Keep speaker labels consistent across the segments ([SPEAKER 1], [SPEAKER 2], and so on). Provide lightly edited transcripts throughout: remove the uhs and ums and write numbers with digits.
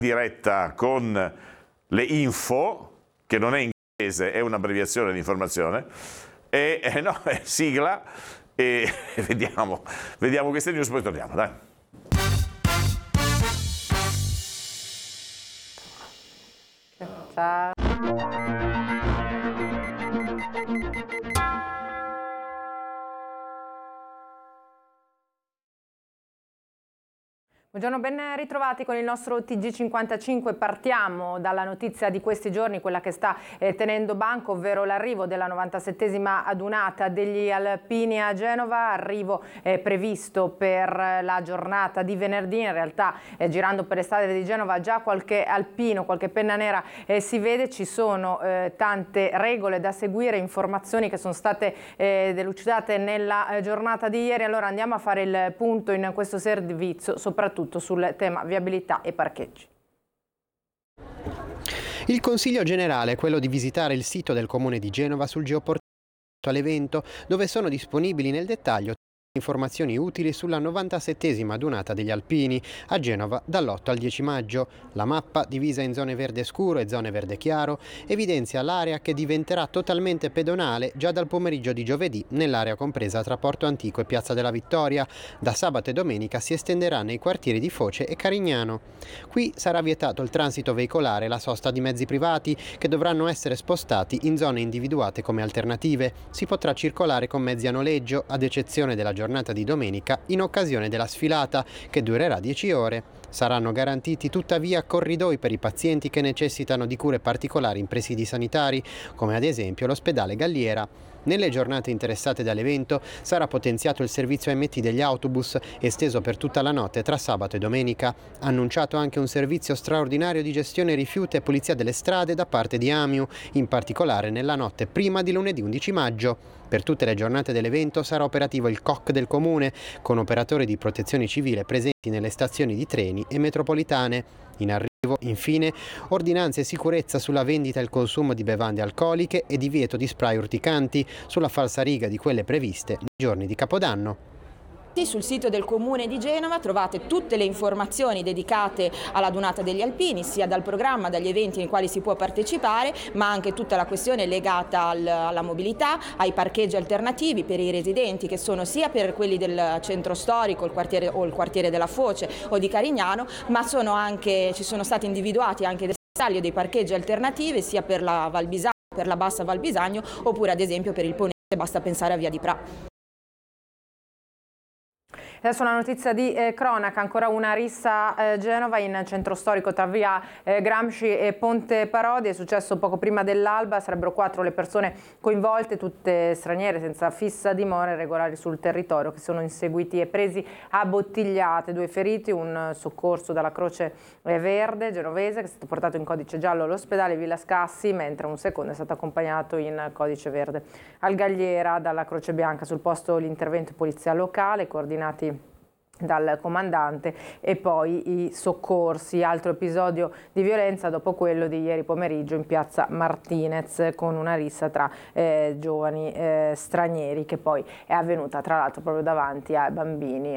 [SPEAKER 1] diretta con le info, che non è inglese, è un'abbreviazione di informazione, no, è sigla, e vediamo queste news, poi torniamo, dai.
[SPEAKER 2] Ciao. Buongiorno, ben ritrovati con il nostro TG55. Partiamo dalla notizia di questi giorni, quella che sta tenendo banco, ovvero l'arrivo della 97esima adunata degli alpini a Genova, arrivo previsto per la giornata di venerdì. In realtà girando per le strade di Genova già qualche alpino, qualche penna nera si vede, ci sono tante regole da seguire, informazioni che sono state delucidate nella giornata di ieri. Allora andiamo a fare il punto in questo servizio, soprattutto sul tema viabilità e parcheggi.
[SPEAKER 3] Il Consiglio Generale è quello di visitare il sito del Comune di Genova sul geoportale all'evento, dove sono disponibili nel dettaglio informazioni utili sulla 97esima adunata degli alpini a Genova dall'8 al 10 maggio. La mappa, divisa in zone verde scuro e zone verde chiaro, evidenzia l'area che diventerà totalmente pedonale già dal pomeriggio di giovedì nell'area compresa tra Porto Antico e Piazza della Vittoria. Da sabato e domenica si estenderà nei quartieri di Foce e Carignano. Qui sarà vietato il transito veicolare e la sosta di mezzi privati, che dovranno essere spostati in zone individuate come alternative. Si potrà circolare con mezzi a noleggio, ad eccezione della giornata di domenica, in occasione della sfilata, che durerà 10 ore. Saranno garantiti tuttavia corridoi per i pazienti che necessitano di cure particolari in presidi sanitari, come ad esempio l'ospedale Galliera. Nelle giornate interessate dall'evento sarà potenziato il servizio AMT degli autobus, esteso per tutta la notte tra sabato e domenica. Annunciato anche un servizio straordinario di gestione rifiuti e pulizia delle strade da parte di AMIU, in particolare nella notte prima di lunedì 11 maggio. Per tutte le giornate dell'evento sarà operativo il COC del Comune, con operatori di protezione civile presenti nelle stazioni di treni e metropolitane. In arrivo, infine, ordinanze e sicurezza sulla vendita e il consumo di bevande alcoliche e divieto di spray urticanti sulla falsariga di quelle previste nei giorni di Capodanno.
[SPEAKER 4] Sul sito del Comune di Genova trovate tutte le informazioni dedicate all'adunata degli alpini, sia dal programma, dagli eventi nei quali si può partecipare, ma anche tutta la questione legata alla mobilità, ai parcheggi alternativi per i residenti, che sono sia per quelli del centro storico, il quartiere della Foce o di Carignano, ma ci sono stati individuati anche del taglio dei parcheggi alternativi sia per la Val Bisagno, per la Bassa Val Bisagno, oppure ad esempio per il Ponente, basta pensare a Via di Pra.
[SPEAKER 2] Adesso una notizia di cronaca, ancora una rissa a Genova in centro storico tra via Gramsci e Ponte Parodi. È successo poco prima dell'alba, sarebbero 4 le persone coinvolte, tutte straniere senza fissa dimora, irregolari sul territorio, che sono inseguiti e presi a bottigliate. 2 feriti, un soccorso dalla Croce Verde genovese che è stato portato in codice giallo all'ospedale Villa Scassi, mentre un secondo è stato accompagnato in codice verde al Galliera dalla Croce Bianca. Sul posto l'intervento polizia locale, coordinati dal comandante, e poi i soccorsi. Altro episodio di violenza dopo quello di ieri pomeriggio in piazza Martinez, con una rissa tra giovani stranieri, che poi è avvenuta tra l'altro proprio davanti ai bambini,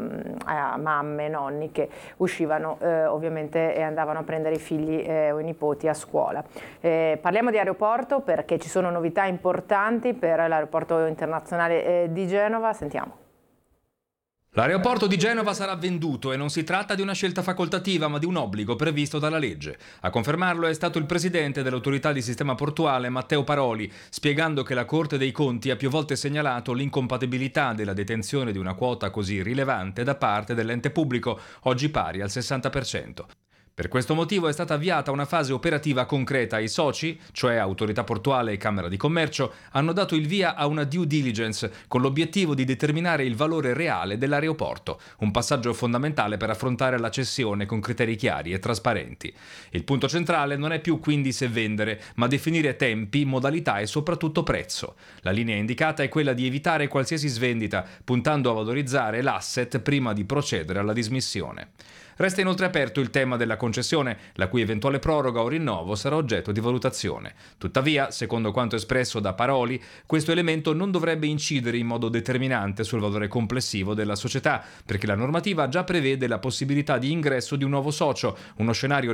[SPEAKER 2] a mamme e nonni che uscivano ovviamente e andavano a prendere i figli o i nipoti a scuola. Parliamo di aeroporto, perché ci sono novità importanti per l'aeroporto internazionale di Genova. Sentiamo.
[SPEAKER 5] L'aeroporto di Genova sarà venduto e non si tratta di una scelta facoltativa, ma di un obbligo previsto dalla legge. A confermarlo è stato il presidente dell'autorità di sistema portuale, Matteo Paroli, spiegando che la Corte dei Conti ha più volte segnalato l'incompatibilità della detenzione di una quota così rilevante da parte dell'ente pubblico, oggi pari al 60%. Per questo motivo è stata avviata una fase operativa concreta. I soci, cioè Autorità Portuale e Camera di Commercio, hanno dato il via a una due diligence con l'obiettivo di determinare il valore reale dell'aeroporto, un passaggio fondamentale per affrontare la cessione con criteri chiari e trasparenti. Il punto centrale non è più quindi se vendere, ma definire tempi, modalità e soprattutto prezzo. La linea indicata è quella di evitare qualsiasi svendita, puntando a valorizzare l'asset prima di procedere alla dismissione. Resta inoltre aperto il tema della concessione, la cui eventuale proroga o rinnovo sarà oggetto di valutazione. Tuttavia, secondo quanto espresso da Paroli, questo elemento non dovrebbe incidere in modo determinante sul valore complessivo della società, perché la normativa già prevede la possibilità di ingresso di un nuovo socio, uno scenario